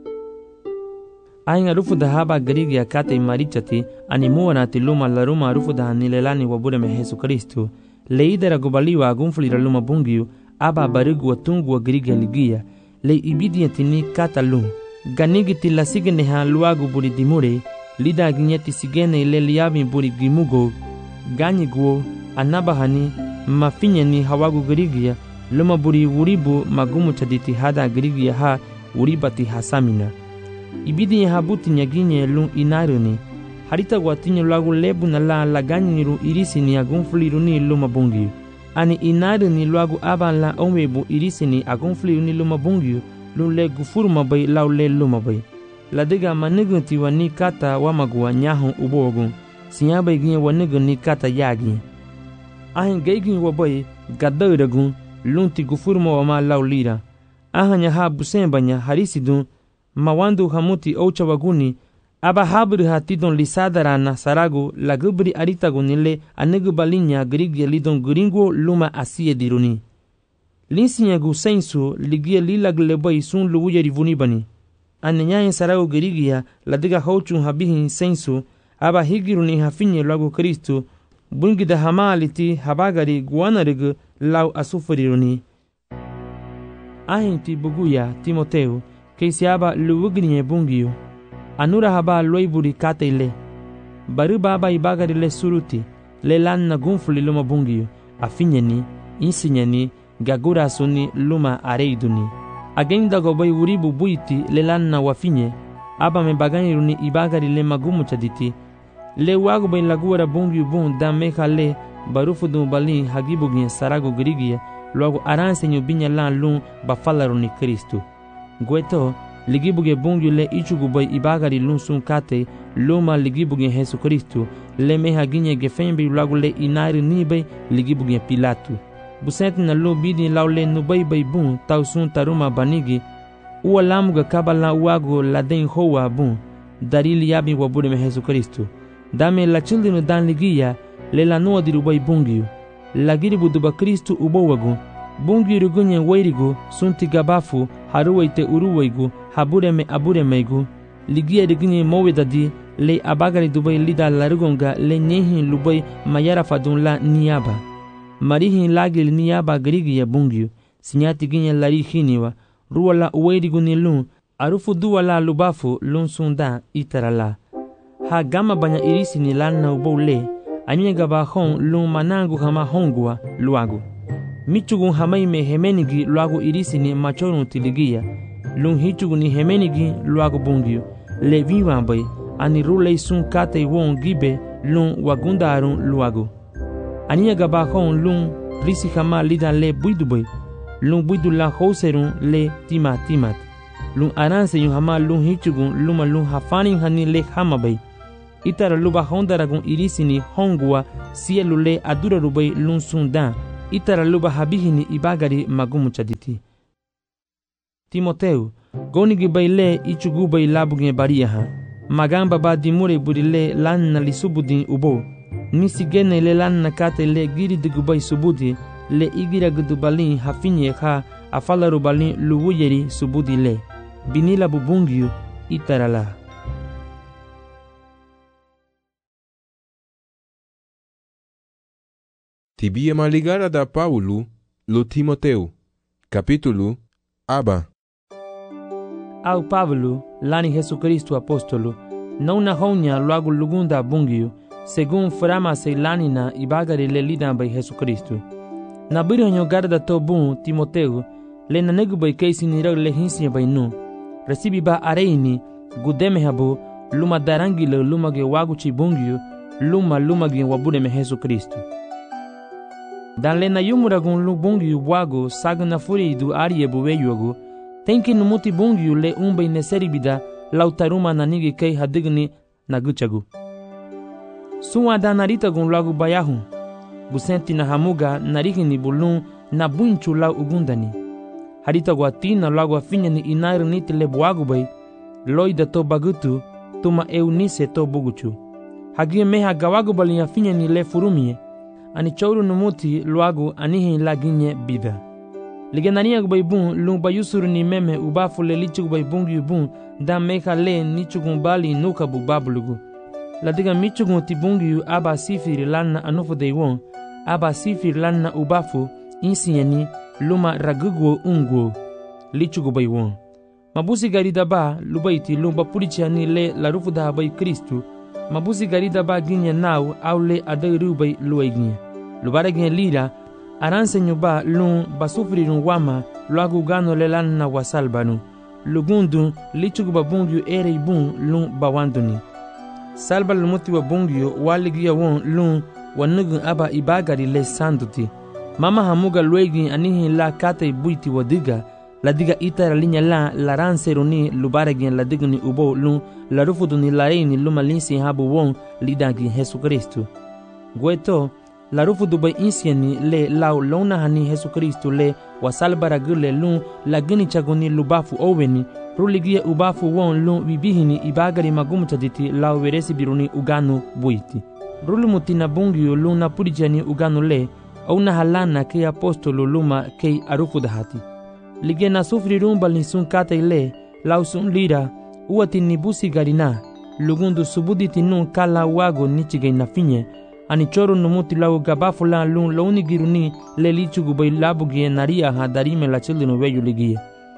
Ahin arufu dahaba garigia kate marichati animua na tiluma laruma arufu dahanilelani wabure me Jesu Kristu. Leidera gubaliwa agunfulira luma bungiu aba barigu watungu wa giriga ligia le ibidiantini kata lum ganigiti la sigene ha luagu buri dimure lida ginyeti sigene ile liabi buri gimugo ganyiguo anabahani mafinyani hawagu girigia luma buri wuribu magumu chaditi hada girigia ha uribati hasamina ibidi habuti nyaginye lum inaruni harita watinya luagu lebu na la laganyiru irisini agunfuliruni luma bungiu ani inade ni luagu aban la omwebu irisini agonfli ni luma bungyu lule gufuru mabai laule luma bai la diga manigunti wani kata wamagua nyahu ubogun siyabai ginye wanigun ni kata yagi ahin geigin wabai gadaragun lunti gufuru ma wama laulira ahanya ha busembanya harisidun mawandu hamuti ocha waguni aba habri hatidon lisadarana saragu lagubri aritagunile anegu balinya grigia lidon gringo luma asie diruni. Linsinyagu sensu ligia lilagleboi sun luuya rivuni bani. Anenyayen saragu grigia ladiga hochun habihin sensu aba higiruni hafinye lagu Kristu bungida hamaliti habagari guanarigu lau asufuriruni. Ahinti buguya Timoteo keisiaba luugrinye bungiyo. Anura haba loiburi kate le. Baru baba ibagari le suruti. Le lanna gunfuli luma bungiyo. Afinyani, insinyani, gagura suni luma areiduni. Agenda gobai uribu buiti le lanna wafinye. Aba me baganiruni ibagari le magumu chaditi. Le wagu bai lagura bungiyo bun da meha le. Barufu dun bali hagibugien sarago grigia. Luagu aransenyo binya lan lun bafalaruni Kristu. Gueto. Ligibuge bungyu le ichugubai ibagari lunsun kate luma ligibuge Jesu Kristu le meha ginye gefembi lagu le inari nibe ligibuge Pilatu busent na lo bidi laule nubai bai bun tausun taruma banigi uwa lamuga kabala uago laden hoa bun darili yabi wabure me Jesu Kristu dame la childinu dan ligia le la noa dirubai bungyu lagiribu duba Kristu ubowagu bungyu rugunye wairigu sunti gabafu haruwaite uruwaigu habureme aburemeigu ligia rigunye mowedadi le abagari dubai lida larugonga le nyehin lubai mayara fadun la niaba marihin lagil niaba grigia bungyu sinyati ginye larihiniwa ruwala uwairigu ni lun arufu duwala lubafu lun sunda itarala ha gama banya irisi ni lana ubou le anyega ba hon lun manangu hama hongua luagu michugun hamaime hemenigi luagu irisi ni machorun tiligia lun hichugu ni hemenigi luagu bungyu le viwambai ani rulei sun kate won gibe lun wagundarun luagu anyega ba hon lun risi hama lida le buidubai lun buidu la houserun le tima timat lun aranse yu hama lun hichugun luma lun hafanin hani le hama bay. Itara luba hondaragun irisini hongua sielu le adura rubay lun sundan. Itara luba habihini ibagari magumuchaditi. Timoteu, gonigi bay le ichugu bay labugen bariyaha. Magamba ba dimure buri le lanna li subudin ubo. Nisi gene le lanna kate le giri digubay subudi le igira gudubalin hafinye ha afalaru balin luwuyeri subudi le. Binila bubungiu itarala. Tibia maligara da Paulo lo Timoteu. Capítulo Aba. Au Pablo, lani Jesucristo apóstolo, não na honya logo lugunda bungiu, según frama se lanina ibagari le lidan by Jesucristo. Na birhanyo garda to bun Timoteu, le na negu by keisi ni le hinsinya by nu. Recibi ba areini, gudeme habu, luma darangi le luma ge waguchi bungiu, luma luma ge wabude me Jesucristo. Dan le na yumuragun lu bungiu wago saga na furi du arie buweyogo, tenki numuti bungiu le umbay neseribida lautaruma na nigi kei hadigni na guchagu. Suwa da narita gun lagu bayahun, busenti na hamuga narikini bulun na bunchu lau ugundani. Harita guatina lagu afinya ni inairu niti le buagu bay, loida to bagutu, tuma eunise to buguchu. Hagie meha gawagu bali afinya ni le furumie, ani chouru numuti luagu anihi laginye bida. Ligenania gubay bun lung bayusuru ni meme ubafu le lichu gubay bungi bun da meka le nichugun bali nuka bu babulugu. Ladiga michugun ti bungi aba sifiri lanna anufu deiwon, aba sifiri lanna ubafu insieni luma ragugo ungo lichu gubay won. Mabusi garida ba lubaiti lumba purichani le larufu da bay Kristu, mabusi garida ba ginya nau au le adairu bay lueginya. Lubara ginya lira aranse nyuba lun basufrirun wama luagu gano le lanna wasalbanu. Lugundu lichugu babungyu ere ibun lun bawanduni. Salba lumuti wabungyu waligia won lun wanugun aba ibagari le sanduti. Mama hamuga luegi anihi la kate buiti wadiga. Ladiga itara linya la laranse runi lubaragin ladiguni ubo lun larufuduni lareini luma linsi habu won lidagi Jesu Kristu. Gueto larufu dubai insieni le lau lona hani Jesu Kristu le wasalbara gule lun lagini chagoni lubafu oweni ruligia ubafu won lun bibihini ibagari magumutaditi lau veresi biruni uganu buiti. Rulumutina bungiu lun na purijani uganu le au na halana ke apostolo luma ke arufu dahati. Lige na sufri rumba linsun kate le lau sun lira uati nibusi garina lugundu subuditi nun kala wago nichige na finye. Ani choro numuti lau gabafu la lun launi giruni le lichugu bay labu gie naria ha darime la children weyu ligie.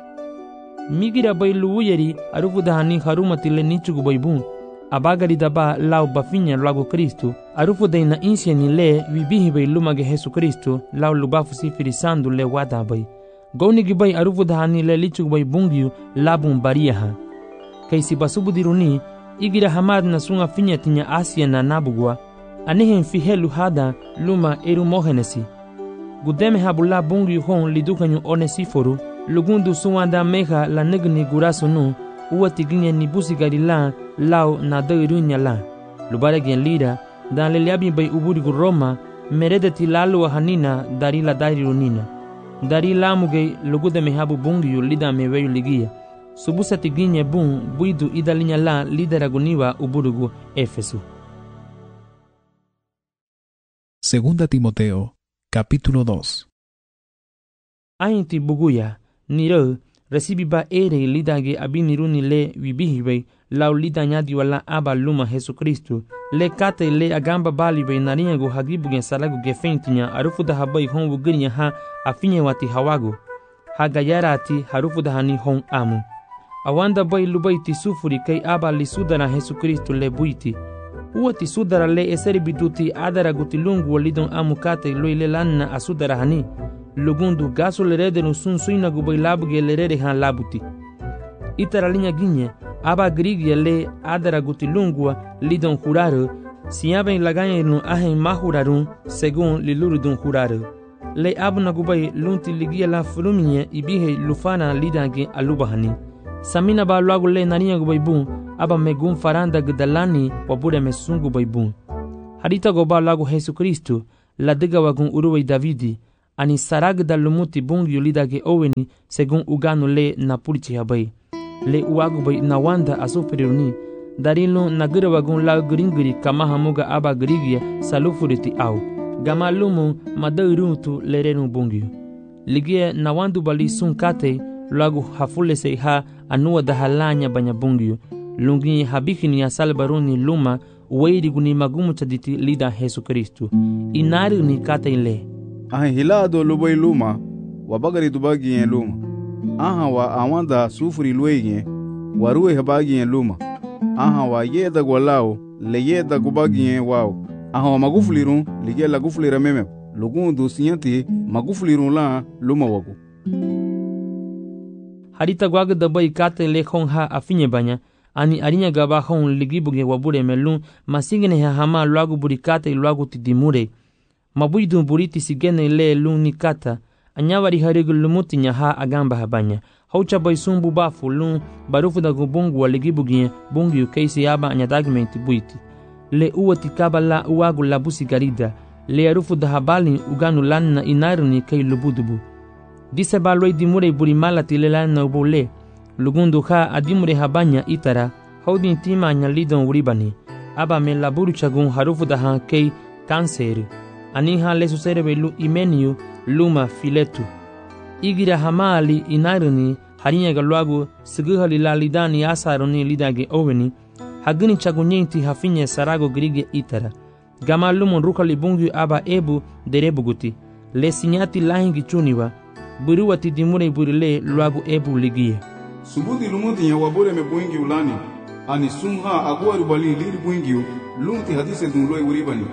Migira bay luuyeri arufu dahani harumati le nichugu bay bun. Abagari daba lau bafinya lagu Kristu. Arufu day na insieni le wibihi bay lumage Jesu Kristu lau lubafu sifiri sandu le wada bay. Gaunigi bay arufu dahani le lichugu bay bungiu labun bariyaha. Kaisi basubu diruni igira hamad na sunga finya tinya Asia na nabugwa. Anihen fihelu hada luma erumohenesi. Gudeme habula bungi hon lidukanyu onesiforu, lugundu suwanda meha la negni guraso nu, uwati ginye nibusi garila lao na dairunya la. Lubare gen lira, dan leliabi bay uburigu Roma, meredeti lalu hanina darila darirunina. Dari lamuge lugudeme habu bungi yu lida meweyu ligia. Subusati ginye bun buidu idalinya la lideraguniwa uburigu Efesu. Segunda Timoteo, capítulo dos. Ainti buguya, niro, recibiba ere lidage abiniruni le wibihibe, lau lidanyadi wala aba luma Jesu Kristu, le kate le agamba balibe nariago hagibugen salagu gefentinya arufu da habai hon wugirinya ha afinye wati hawago, hagayarati harufu da hani hon amu. Awanda bay lubaiti sufuri kay aba lisudana Jesu Kristu le buiti. Uati sudara le eseri biduti adara gutilungu walidon amukate loile lanna asudara hani. Lugundu gaso lerede no sun suina gubay labuge lerede han labuti. Itara linya ginye, aba grigia le adara gutilungua lidon juraro, siyaben laganye no ahen mahurarun segun lilurudun juraro. Le abuna gubay lunti ligia la fruminye ibihe lufana lidange alubahani. samina ba luagu le naniya gu baibun aba megun faranda gdalani wabure mesungu baibun. Harita go ba luagu Jesu Kristo la diga wagun uruwei Davidi ani sarag da lumuti bungi ulida ge oweni segun uganu le na purichi habai. Le uagu bai na wanda asufriruni darilo nagira wagun la gringiri kama hamuga aba grigia salufuriti au. Gama lumu madairutu lerenu bungi. Ligie na wandu bali sun kate luagu hafule se ha anua da halanya banya bungi. Lungi habikini ya salbaruni luma uweiri guni magumu chaditi lida Jesu Kristo. Inari ni kate ile. Ahin hilado lubai luma wabagari dubagi yen luma. Aha wa awanda sufuri luege waruwe habagi yen luma. Aha wa yeda gwalao le yeda gubagi yen wao. Aha wa magufulirun lige la gufulira meme. Lugun do siyanti magufulirun la luma wagu. Harita gwaga dabai kate le khong ha afinye banya. Ani arinya gaba khong ligibuge wabure melun masigene ha hama luagu burikate luagu tidimure. Mabuidu buriti sigene le luni kata anyawari harigu lumuti nyaha agamba habanya haucha baisumbu bafu lun barufu da gubungu wa ligibugie bungi ukeisi yaba anyadagmenti buiti le uwati kabala uwagu labusi garida le arufu da habali uganu lanna inaruni kei lubudubu dise balwai dimure buri malati le lanna ubule lugundu ha adimure habanya itara haudin tima anyalidon uribani aba me laburu chagun harufu da ha kei kanseri aniha lesu serebelu imeniu luma filetu igira hamali inaruni harinya galwagu siguhali lalidani asaruni lidage oweni hagini chagunyenti hafinye sarago grige itara gama lumun rukali bungi aba ebu derebuguti le sinyati lahingi chuniwa buruwati dimure burile lwagu ebu ligie subuti lumuti ya wabure me bungi ulani ani sunha agwaru bali liri bungi lumti hadise dunloi uribani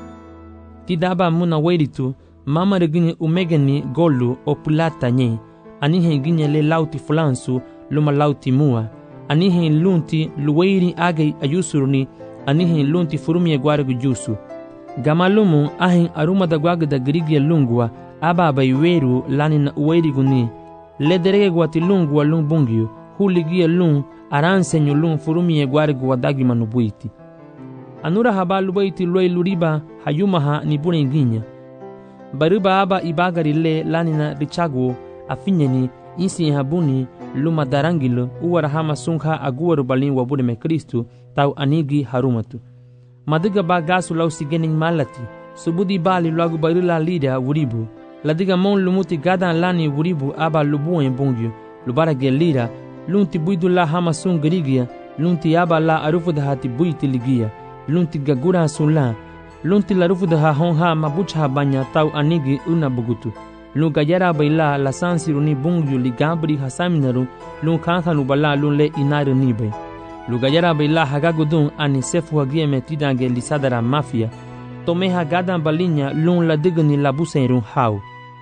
tidaba muna weiritu mama regini umegeni golu o pulata nye anihe ginye le lauti fulansu luma lauti mua anihe lunti luweiri age ayusuruni anihe lunti furumie gwargu jusu gamalumu ahin aruma da gwaga da grigia lungua aba baiweru lani na uweiri guni le derege gwati lungua lung bungiu huligia lung aransenyu lung furumie gwargu wadagi manubuiti anura habalu baiti loi luriba hayumaha ni bure nginya baruba aba ibagari le lanina richagu afinyeni insi habuni luma darangilo uwara hama sungha aguwaru balin wabure me Kristo tau anigi harumatu madiga ba gasu lau sigening malati subudi bali lagu barila lida wuribu ladiga mon lumuti gadan lani wuribu aba lubu en bongyu lubara gelira lunti buidu la hama sungrigia lunti aba la arufu da hati buiti ligia lunti gagura sunla lunti larufu da honha mabucha banya tau anigi una bugutu lun gayara baila la sansiruni bungyu ligabri hasaminaru lun kankhanu bala lun le inaru nibai lu gayara baila hagagudun ani sefu hagie metidange lisadara mafia tome hagadan balinya lun la digni labuseirun hau.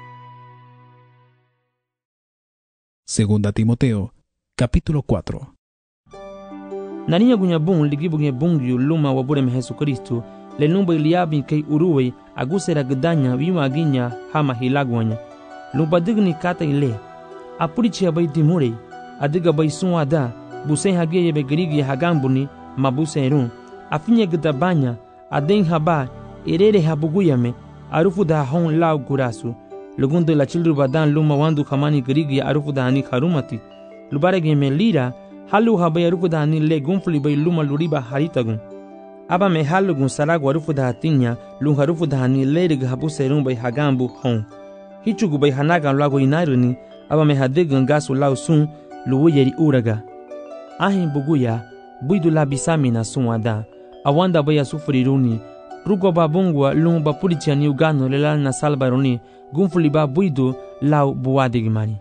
Segunda Timoteo, capítulo cuatro. Narinya gunyabun ligibuge bungyu luma wabure me Jesu Kristo le numba iliabi kei uruwe agusera gdanya wima ginya hama hilagwanya lumba digni kata ile apurichi abai dimure adiga bai sunwada busen hage yebe grigi hagambuni mabuserun afinye gdabanya aden haba erere habuguyame arufu da hon lau gurasu lugundo la childru badan luma wandu kamani grigi arufu da hani harumati lubarege me lira halu habai arufu da hani le gunfli bai luma luriba haritagun aba me halu gun saragu arufu da hatinya lun harufu da hani lerig habu serun bai hagambu hon hichugu bai hanagan lago inaruni aba me hadigan gasu lau sun luwu yeri uraga ahin buguya buidu la bisamina sunwada awanda bai asufriruni rugo babungwa lun bapurichani ugano lelal na salbaruni gunfuli ba buidu lau buwadigimani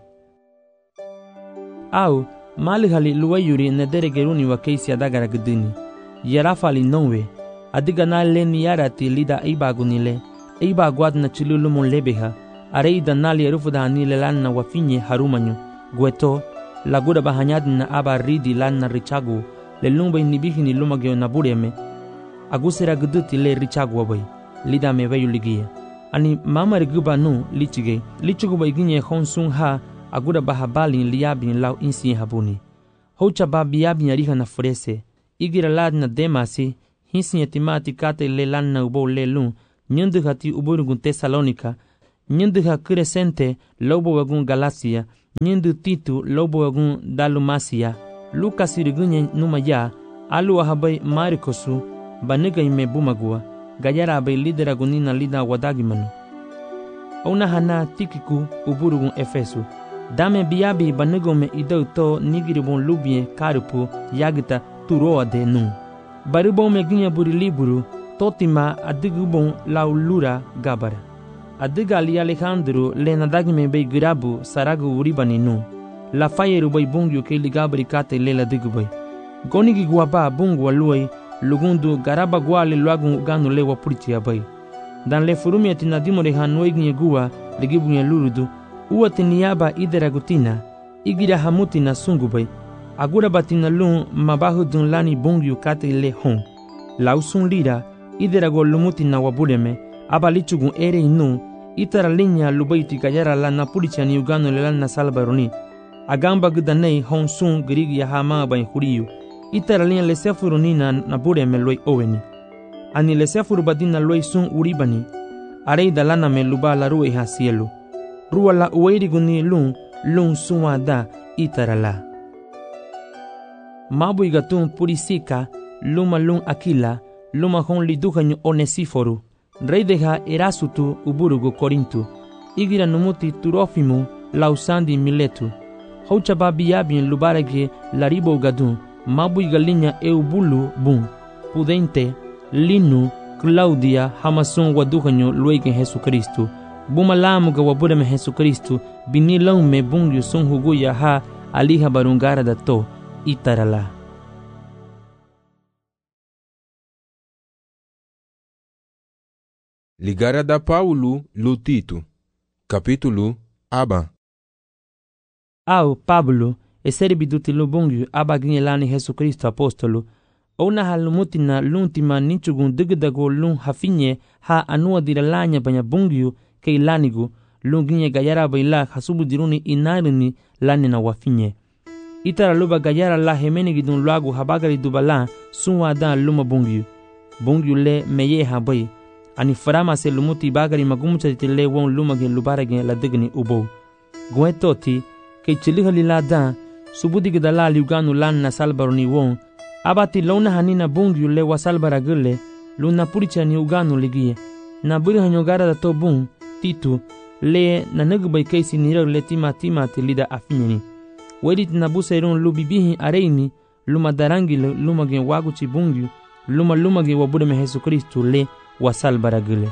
au malihali luwayuri nederegeruni wa keisi adagara gdini yarafali nonwe adiga na leni yarati lida ibagunile ibagwad na chilulumun lebeha areida nali erufu da hanile lanna wafinye harumanyu gweto laguda bahanyad na aba ridi lanna richagu le lumba inibihini lumagyo na bureme agusera gduti le richagu wabai lida meweyu ligia ani mama riguba nu lichige lichugu baiginye khonsun ha aguda bahabali liabin lau insi habuni Hocha babiabi nyariha na furese. Igira lad na demasi. Hinsi yatimati kate le lan na ubo le lun. Nyandu hati uburungun Tesalonika. Nyandu ha crescente lobo wagun Galacia. Nyandu titu lobo wagun Dalumasia. Lucas irigunya numa ya. Alu ahabai Marikosu. Baniga ime bumagua. Gayara abai lidera gunina lida wadagimanu. Ona hana tikiku uburugun Efesu. Dame biabi banigome idau to nigiribon lubie karupu yagita turoa de nu. Baribon me ginya buri liburu totima adigubon laulura gabara. Adiga ali Alejandro le nadagime bei grabu saragu uribani nu. La fayeru bei bungyu ke ligabri kate le la digubei. Gonigi guaba bungu aluai lugundu garaba guale luagun ganu le wapuriti abai. Dan le furumi atinadimo de hanoi ginye gua ligibunya lurudu. Ua tiniaba idera gutina, igira hamutina sungubai, agura batina lun mabahu dun lani bungyu kate le hon. Lausun lira, idera go lumutina wabureme, abalichugun ere inu, itara linya lubaiti gayara la napulicha ni ugano le lana salbaroni. Agamba gudanei hon sun grigi ya hama bain huriyu, itara linya le sefuroni na nabureme loi oweni. Ani le sefuru badina loi sun uribani, arei dalana me luba la rue ha cielo. Rua la ueriguni lun, lun suada itarala. Mabu igatun purisika, luma lun akila, luma hon liduhanyo onesiforu. Rey deha erasutu uburugu korintu. Igira numuti turofimu, lausandi miletu. Haucha babiabien lubarege laribo gadun, mabu igalinya eubulu bun. Pudente, linu, Claudia, hamasun waduhanyo luegen Jesucristo. Bumalamu ga waburame Jesucristo, binilong me bungyu sun huguya ha aliha barungara da to, itarala. Ligara da Paulo Lutito. Capítulo Aba. Au Pablo, eseribi dutilu bungyu abaginye lani Jesucristo apostolo, ona halumutina luntima nichugun digdago lun hafinye ha anua diralanya banya bungyu ke ilanigu lunginye gayara baila hasubu diruni inarini lani na wafinye. Itara luba gayara la hemeni gidun luagu habagari dubala sunwa dan luma bungyu. Bungyu le meye habai. Ani farama se lumuti bagari magumucha titile won luma gen lubarage la digni ubo. Gwe toti ke chiliha lila dan subudi gidala liuganu lan na salbaroni won. Abati lona hanina bungyu le wasalbaragule luna puricha ni uganu ligie. Na buri hanyogara da to bung titu le na nagbai kaisi niro le tima tima tilida afinyeni. Wedit na busairun lubibihi areini luma darangi luma gen wagu chibungyu luma luma gen wabude me Jesucristo le wasal baragule.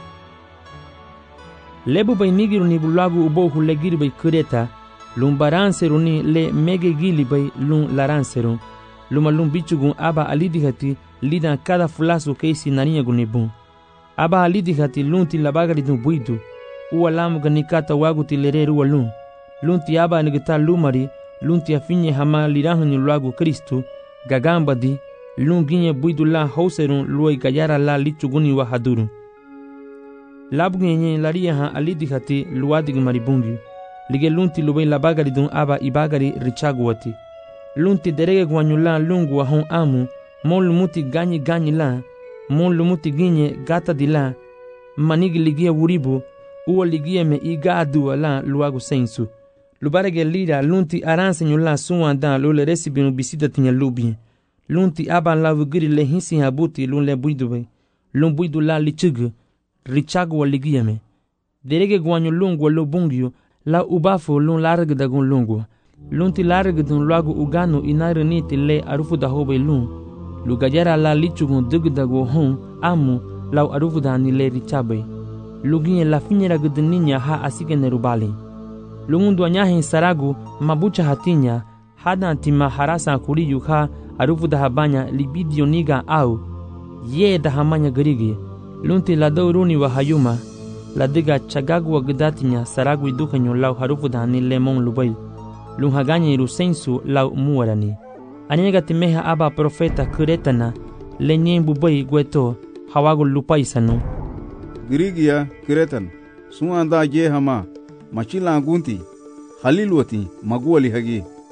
Lebu bai nigiru ni bulagu ubohu le giri bai kureta lumbaranseru ni le mege gili bai lum laranseru luma lum bichugun aba alidihati lidan kada fulasu kaisi naniya gunibun. Aba alidihati lunti labagari dun buidu. Uwa lamu ganikata wagu tilereru walun. Lunti aba nigita lumari, lunti afinye hama lirahanyu luagu Kristu, gagamba di, lunginye buidu la hauserun luai gayara la lichuguni wa hadurun. Labu nyenye laria ha alidihati luadig maribungi. Lige lunti lubai labagari dun aba ibagari richaguwati. Lunti derege gwanyu la lungu wa hon amu, mon lumuti ganyi ganyi la, mon lumuti ginye gata di la, manigi ligia wuribu, uwa ligia me igadu ala luagu sensu. Lubarege lira lunti aranse nyula suwa dan lule resibinu bisida tinya lubien. Lunti aban la wugiri le hinsi habuti lun le buidube. Lun buidu la lichugu, richagu wa ligia me. Derege gwanyu lungu wa lubungyu, la ubafu lun larga dagun lungu. Lunti larga dun luagu uganu inari niti le arufu da hobe lun. Lugajara la lichugun dugdago hon amu lau arufu da ni le richabe. Luginye la finyera guduninya ha asike nerubali. Lungundu anyahin saragu mabucha hatinya hada antima harasa kuriyu ha arufu da habanya libidio niga au ye da hamanya gerigi. Lunti la dauruni wa hayuma la diga chagagu wa gudatinya saragu idukanyo lau harufu da ni lemon lubai. Lunhaganya irusensu lau muarani. Anyega timeha aba profeta kuretana lenyen bubai gweto hawagu lupaisanu. Girigia kiretan suanda je hama machila gunti halilwati maguali hagi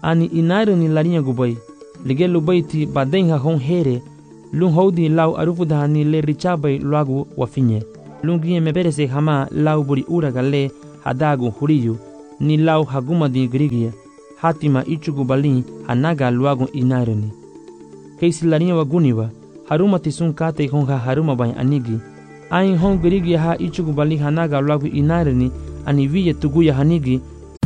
ani inairo ni larinya gubay lige lubayti badenha hon here lung hodi law arufuda ni le richabay luagu wafinye lungie meberese hama law buri uragale hadagu huriyu ni law haguma di grigia hatima ichugu balin hanaga luagu inairo ni keisi larinya waguniwa haruma tisun kate hon ha haruma bay anigi ain hon grigia ha ichugu balin hanaga luagu inairo ni ani viye tuguya hanigi.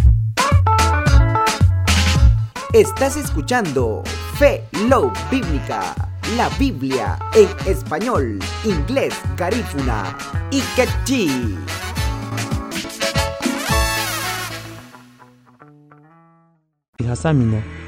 Estás escuchando Fe Love Bíblica, la Biblia en español, inglés, garífuna y quechí. Hasamina